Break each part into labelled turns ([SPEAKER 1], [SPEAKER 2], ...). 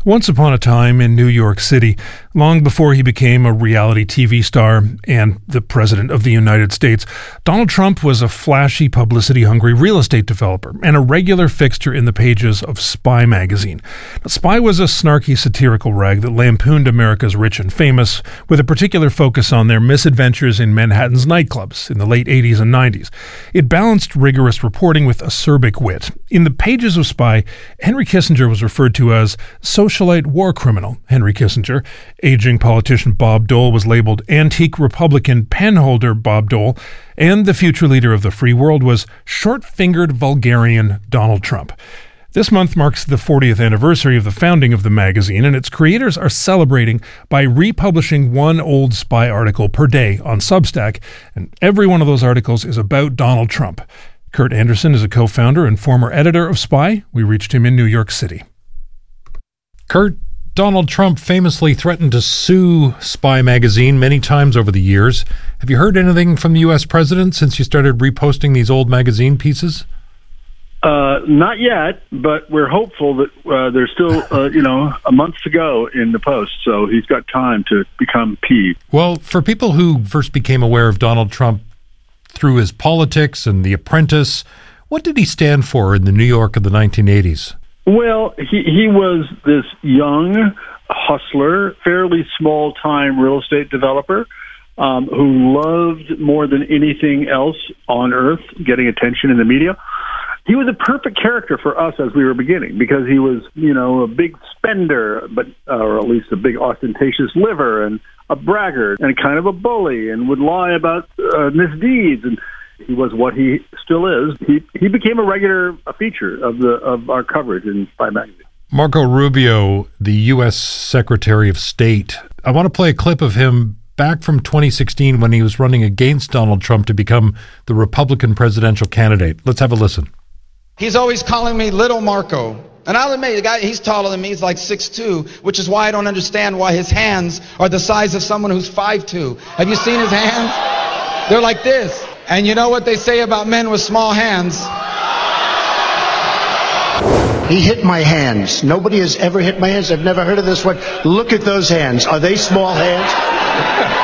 [SPEAKER 1] Once upon a time in New York City, long before he became a reality TV star and the President of the United States, Donald Trump was a flashy, publicity-hungry real estate developer and a regular fixture in the pages of Spy magazine. Now, Spy was a snarky, satirical rag that lampooned America's rich and famous, with a particular focus on their misadventures in Manhattan's nightclubs in the late 80s and 90s. It balanced rigorous reporting with acerbic wit. In the pages of Spy, Henry Kissinger was referred to as socialite war criminal Henry Kissinger. Aging politician Bob Dole was labeled antique Republican penholder Bob Dole, and the future leader of the free world was short-fingered vulgarian Donald Trump. This month marks the 40th anniversary of the founding of the magazine, and its creators are celebrating by republishing one old Spy article per day on Substack, and every one of those articles is about Donald Trump. Kurt Anderson is a co-founder and former editor of Spy. We reached him in New York City.
[SPEAKER 2] Kurt, Donald Trump famously threatened to sue Spy magazine many times over the years. Have you heard anything from the U.S. president since you started reposting these old magazine pieces?
[SPEAKER 3] Not yet, but we're hopeful that there's still, a month to go in the post, so he's got time to become peeved.
[SPEAKER 2] Well, for people who first became aware of Donald Trump through his politics and The Apprentice, what did he stand for in the New York of the 1980s?
[SPEAKER 3] Well, he was this young hustler, fairly small-time real estate developer who loved more than anything else on earth getting attention in the media. He was a perfect character for us as we were beginning because he was, a big spender, or at least a big ostentatious liver and a braggart and kind of a bully and would lie about misdeeds. And he was what he still is. He became a regular feature of our coverage in Spy magazine.
[SPEAKER 2] Marco Rubio, the U.S. Secretary of State. I want to play a clip of him back from 2016 when he was running against Donald Trump to become the Republican presidential candidate. Let's have a listen.
[SPEAKER 4] He's always calling me Little Marco. And I'll admit, the guy, he's taller than me. He's like 6'2", which is why I don't understand why his hands are the size of someone who's 5'2". Have you seen his hands? They're like this. And you know what they say about men with small hands?
[SPEAKER 5] He hit my hands. Nobody has ever hit my hands. I've never heard of this one. Look at those hands. Are they small hands?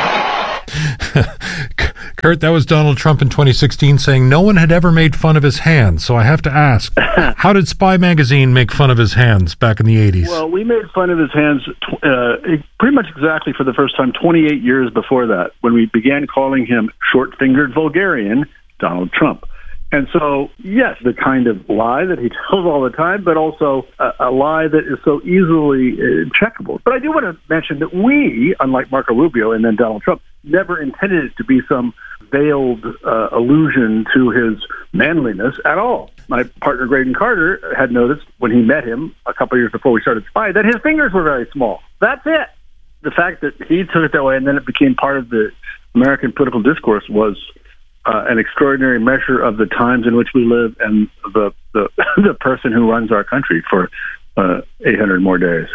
[SPEAKER 2] Kurt, that was Donald Trump in 2016 saying no one had ever made fun of his hands. So I have to ask, how did Spy magazine make fun of his hands back in the 80s?
[SPEAKER 3] Well, we made fun of his hands pretty much exactly for the first time 28 years before that, when we began calling him short-fingered vulgarian Donald Trump. And so, yes, the kind of lie that he tells all the time, but also a lie that is so easily checkable. But I do want to mention that we, unlike Marco Rubio and then Donald Trump, never intended it to be some veiled allusion to his manliness at all. My partner, Graydon Carter, had noticed when he met him a couple of years before we started Spy that his fingers were very small. That's it. The fact that he took it that way and then it became part of the American political discourse was an extraordinary measure of the times in which we live and the person who runs our country for 800 more days.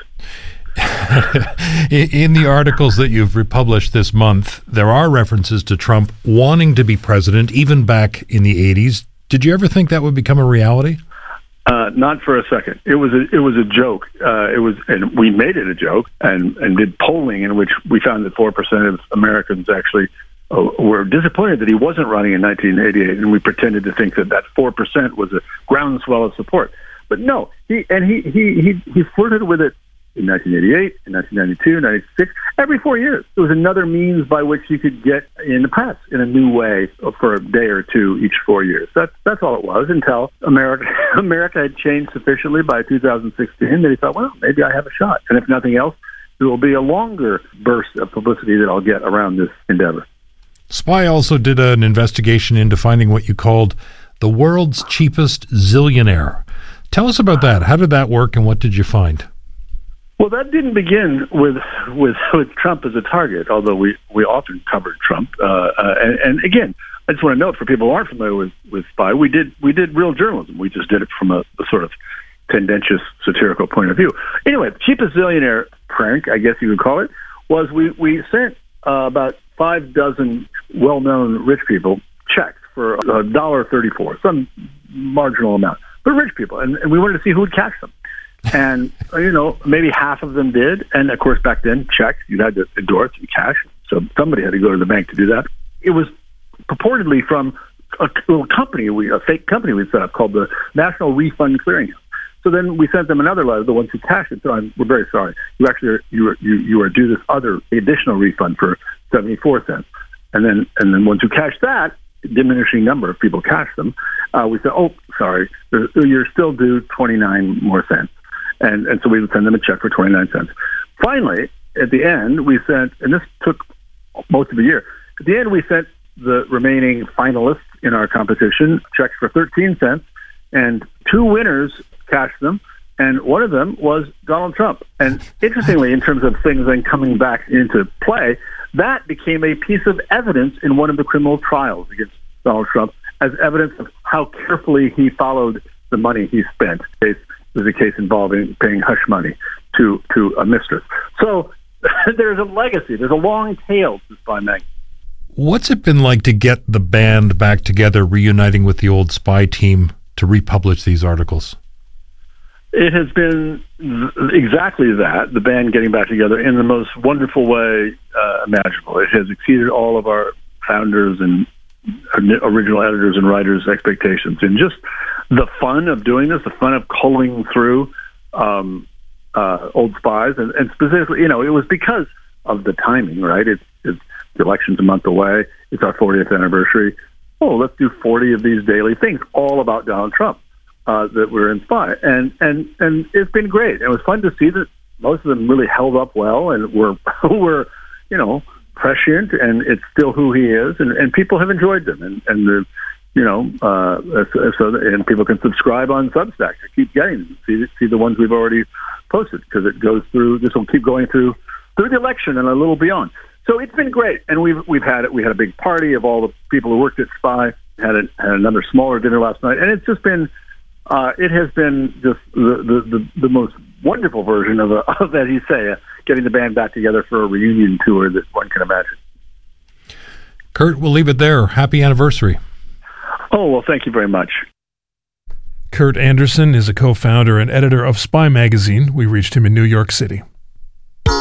[SPEAKER 2] In the articles that you've republished this month, there are references to Trump wanting to be president, even back in the 80s. Did you ever think that would become a reality?
[SPEAKER 3] Not for a second. It was a joke. And we made it a joke and did polling in which we found that 4% of Americans actually were disappointed that he wasn't running in 1988, and we pretended to think that 4% was a groundswell of support. But no, he flirted with it in 1988, in 1992, 96, every 4 years. It was another means by which you could get in the press in a new way for a day or two each 4 years. That's all it was, until America had changed sufficiently by 2016 that he thought, well, maybe I have a shot. And if nothing else, there will be a longer burst of publicity that I'll get around this endeavor.
[SPEAKER 2] Spy also did an investigation into finding what you called the world's cheapest zillionaire. Tell us about that. How did that work, and what did you find?
[SPEAKER 3] Well, that didn't begin with Trump as a target, although we often covered Trump. And again, I just want to note for people who aren't familiar with Spy, we did real journalism. We just did it from a sort of tendentious, satirical point of view. Anyway, the cheapest zillionaire prank, I guess you would call it, was we sent about 5 dozen well-known rich people checks for $1.34, some marginal amount, but rich people, and we wanted to see who would catch them. And, maybe half of them did. And, of course, back then, checks, you had to endorse in cash. So somebody had to go to the bank to do that. It was purportedly from a little company, a fake company we set up called the National Refund Clearinghouse. So then we sent them another letter, the ones who cashed it. So we're very sorry. You actually you are due this other additional refund for 74 cents. And then once you cash that, diminishing number of people cash them, we said, oh, sorry, you're still due 29 more cents. And so we would send them a check for 29 cents. Finally, at the end, we sent, and this took most of the year, at the end we sent the remaining finalists in our competition checks for 13 cents, and 2 winners cashed them, and one of them was Donald Trump. And interestingly, in terms of things then coming back into play, that became a piece of evidence in one of the criminal trials against Donald Trump as evidence of how carefully he followed the money he spent. It was a case involving paying hush money to a mistress. So there's a legacy. There's a long tail to Spy Magazine.
[SPEAKER 2] What's it been like to get the band back together, reuniting with the old Spy team to republish these articles?
[SPEAKER 3] It has been exactly that, the band getting back together in the most wonderful way imaginable. It has exceeded all of our founders and original editors and writers' expectations. And just the fun of doing this, the fun of culling through old spies, and specifically, it was because of the timing, right? It's the election's a month away. It's our 40th anniversary. Oh, let's do 40 of these daily things, all about Donald Trump. That were in Spy, and it's been great. It was fun to see that most of them really held up well and were prescient, and it's still who he is, and people have enjoyed them, and people can subscribe on Substack to keep getting them, see the ones we've already posted, because it goes through. This will keep going through the election and a little beyond. So it's been great, and we had a big party of all the people who worked at Spy. Had another smaller dinner last night, and it's just been. It has been just the most wonderful version of as you say, getting the band back together for a reunion tour that one can imagine.
[SPEAKER 2] Kurt, we'll leave it there. Happy anniversary.
[SPEAKER 3] Oh, well, thank you very much.
[SPEAKER 1] Kurt Andersen is a co-founder and editor of Spy Magazine. We reached him in New York City.